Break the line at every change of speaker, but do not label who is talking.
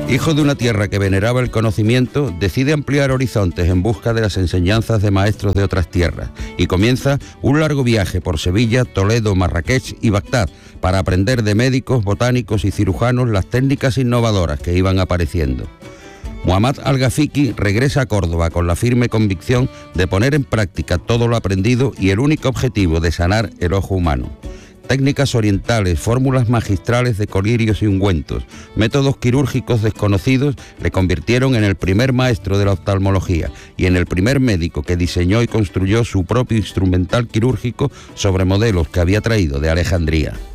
Hijo de una tierra que veneraba el conocimiento, decide ampliar horizontes en busca de las enseñanzas de maestros de otras tierras y comienza un largo viaje por Sevilla, Toledo, Marrakech y Bagdad para aprender de médicos, botánicos y cirujanos las técnicas innovadoras que iban apareciendo. Muhammad al-Ghafiqi regresa a Córdoba con la firme convicción de poner en práctica todo lo aprendido y el único objetivo de sanar el ojo humano. Técnicas orientales, fórmulas magistrales de colirios y ungüentos, métodos quirúrgicos desconocidos le convirtieron en el primer maestro de la oftalmología y en el primer médico que diseñó y construyó su propio instrumental quirúrgico sobre modelos que había traído de Alejandría.